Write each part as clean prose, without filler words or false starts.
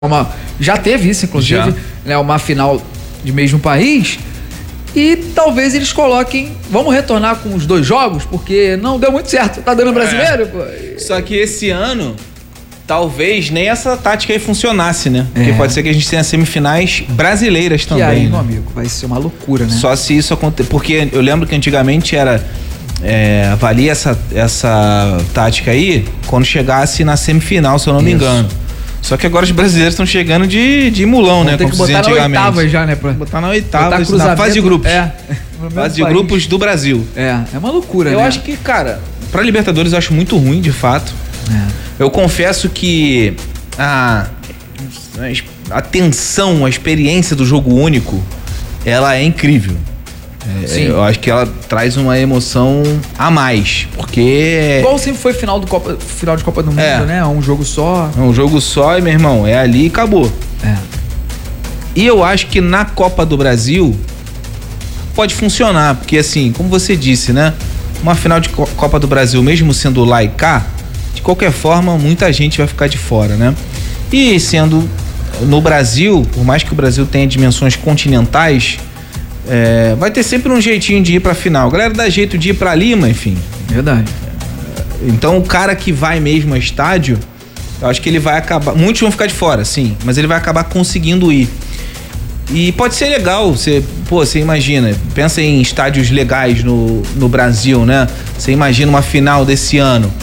Já teve isso, inclusive, né, uma final de mesmo país. E talvez eles coloquem, vamos retornar com os 2 jogos, porque não deu muito certo. Tá dando brasileiro? Pô. Só que esse ano, talvez nem essa tática aí funcionasse, né? Porque pode ser que a gente tenha semifinais brasileiras também. E aí, né? meu amigo, vai ser uma loucura, né? Só se isso acontecer. Porque eu lembro que antigamente era... avalia essa tática aí quando chegasse na semifinal, se eu não me engano. Só que agora os brasileiros estão chegando de mulão, né? Tem que botar na oitava já, né? Botar na oitava, na fase de grupos. Fase de grupos do Brasil. É uma loucura, né? Eu acho que, cara, pra Libertadores eu acho muito ruim, de fato. Eu confesso que a tensão, a experiência do jogo único, ela é incrível. Eu acho que ela traz uma emoção a mais, porque... Igual sempre foi final de Copa do Mundo, né? É um jogo só. É um jogo só e, meu irmão, é ali e acabou. E eu acho que na Copa do Brasil pode funcionar, porque assim, como você disse, né? Uma final de Copa do Brasil, mesmo sendo lá e cá, de qualquer forma, muita gente vai ficar de fora, né? E sendo no Brasil, por mais que o Brasil tenha dimensões continentais... vai ter sempre um jeitinho de ir pra final. A galera dá jeito de ir pra Lima, enfim. Verdade. Então o cara que vai mesmo a estádio, eu acho que ele vai acabar... Muitos vão ficar de fora, sim, mas ele vai acabar conseguindo ir. E pode ser legal, você imagina, pensa em estádios legais no Brasil, né? Você imagina uma final desse ano.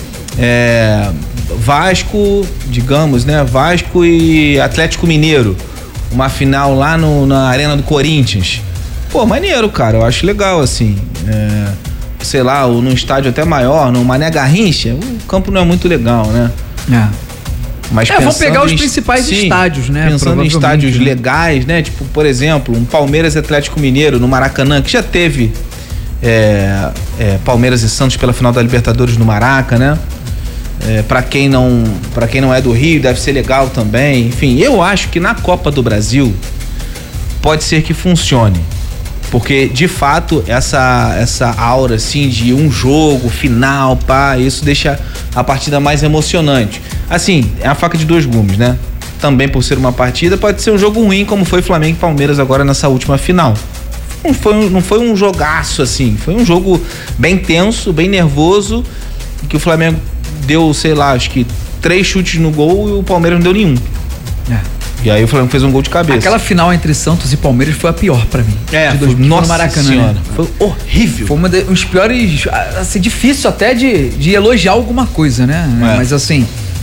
Vasco, digamos, né? Vasco e Atlético Mineiro. Uma final lá na Arena do Corinthians. Pô, maneiro, cara, eu acho legal, assim, sei lá, num estádio até maior, no Mané Garrincha, o campo não é muito legal, né? Mas vão pegar os principais estádios, né? Pensando em estádios legais, né? Tipo, por exemplo, um Palmeiras e Atlético Mineiro no Maracanã, que já teve Palmeiras e Santos pela final da Libertadores no Maraca, né? Pra quem não é do Rio, deve ser legal também. Enfim, eu acho que na Copa do Brasil pode ser que funcione. Porque, de fato, essa aura, assim, de um jogo, final, isso deixa a partida mais emocionante. Assim, é a faca de 2 gumes, né? Também por ser uma partida, pode ser um jogo ruim, como foi Flamengo e Palmeiras agora nessa última final. Não foi um jogaço, assim. Foi um jogo bem tenso, bem nervoso, que o Flamengo deu, sei lá, acho que 3 chutes no gol e o Palmeiras não deu nenhum. E aí o Flamengo fez um gol de cabeça. Aquela final entre Santos e Palmeiras foi a pior pra mim. Nossa no Maracanã, senhora, né? Foi horrível. Foi uma dos piores, assim, difícil até de elogiar alguma coisa, né? Mas assim,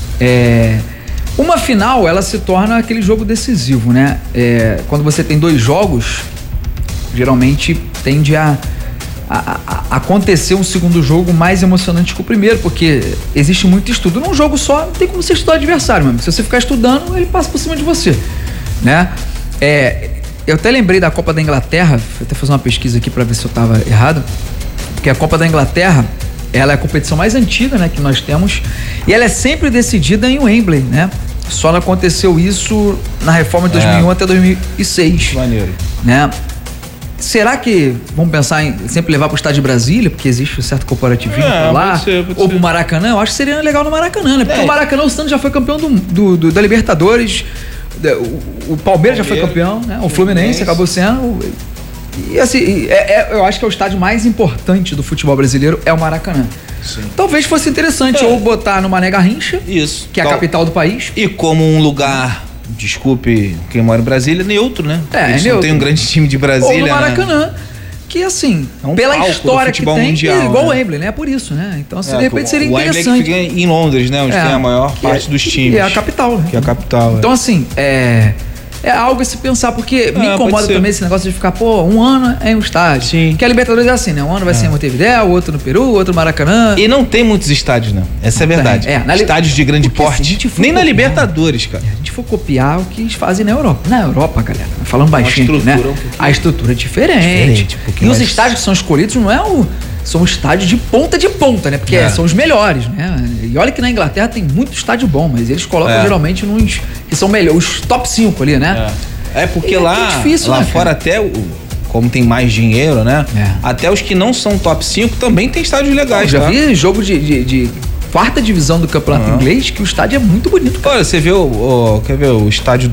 uma final, ela se torna aquele jogo decisivo, né? Quando você tem 2 jogos, geralmente tende a acontecer um segundo jogo mais emocionante que o primeiro, porque existe muito estudo. Num jogo só, não tem como você estudar o adversário, mesmo. Se você ficar estudando, ele passa por cima de você, né? Eu até lembrei da Copa da Inglaterra, vou até fazer uma pesquisa aqui para ver se eu estava errado, porque a Copa da Inglaterra, ela é a competição mais antiga, né, que nós temos, e ela é sempre decidida em Wembley, né? Só não aconteceu isso na reforma de 2001 até 2006. Maneiro. Né? Será que vamos pensar em sempre levar pro estádio de Brasília, porque existe um certo corporativismo por lá? Pode ser. Ou pro Maracanã? Eu acho que seria legal no Maracanã, né? Porque o Maracanã, o Santos já foi campeão da Libertadores, o Palmeiras já foi campeão, né? O Fluminense acabou sendo. E assim, eu acho que é o estádio mais importante do futebol brasileiro, é o Maracanã. Sim. Talvez fosse interessante ou botar no Mané Garrincha, que é a capital do país. E como um lugar, desculpe quem mora em Brasília, neutro, né? Neutro. Não tem um grande time de Brasília. Ou no Maracanã, né? Que assim, pela história que tem, mundial, igual o Wembley, né? É por isso, né? Então, de repente seria o interessante. O Wembley que fica em Londres, né? Onde tem a maior parte dos times. Que é a capital, né? Que é a capital. Então, assim, é algo a se pensar, porque me incomoda também esse negócio de ficar, um ano em um estádio. Sim. Porque a Libertadores é assim, né? Um ano vai ser em Montevidéu, outro no Peru, outro no Maracanã. E não tem muitos estádios, não. Essa é a verdade. Estádios de grande porte. Nem na Libertadores, cara. Se a gente for copiar o que eles fazem na Europa. Na Europa, galera, falando baixinho, né? A estrutura é diferente. E os estádios que são escolhidos não são estádios de ponta, né? Porque são os melhores, né? E olha que na Inglaterra tem muito estádio bom, mas eles colocam geralmente nos que são melhores, os top 5 ali, né? Porque lá, difícil, lá fora até, como tem mais dinheiro, né? Até os que não são top 5 também tem estádios legais, já vi jogo de quarta divisão do campeonato inglês, que o estádio é muito bonito, cara. Olha, você vê quer ver o estádio